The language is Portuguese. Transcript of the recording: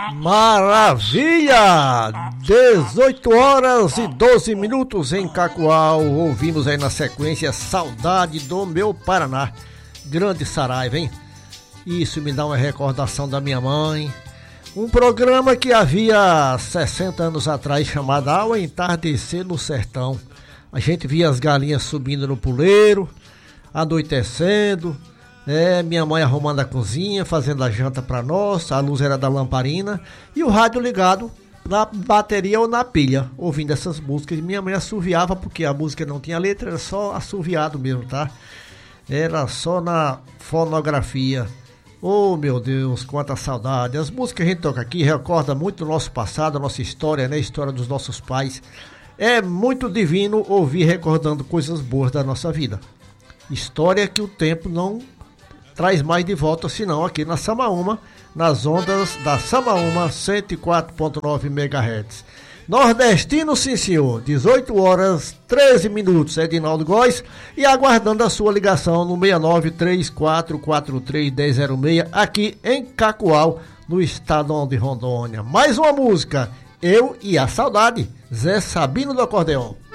Maravilha! 18 horas e 12 minutos em Cacoal. Ouvimos aí na sequência Saudade do Meu Paraná. Grande Saraiva, hein? Isso me dá uma recordação da minha mãe. Um programa que havia 60 anos atrás chamado Ao Entardecer no Sertão. A gente via as galinhas subindo no puleiro, anoitecendo, minha mãe arrumando a cozinha, fazendo a janta para nós, a luz era da lamparina e o rádio ligado na bateria ou na pilha, ouvindo essas músicas. Minha mãe assoviava porque a música não tinha letra, era só assoviado mesmo, tá? Era só na fonografia. Oh, meu Deus, quanta saudade. As músicas que a gente toca aqui recorda muito do nosso passado, a nossa história, né? A história dos nossos pais. É muito divino ouvir recordando coisas boas da nossa vida. História que o tempo não traz mais de volta, senão aqui na Samaúma, nas ondas da Samaúma 104.9 MHz. Nordestino, sim senhor, 18 horas 13 minutos, Edinaldo Góes, e aguardando a sua ligação no 6934431006, aqui em Cacoal, no estado de Rondônia. Mais uma música, Eu e a Saudade, Zé Sabino do Acordeão.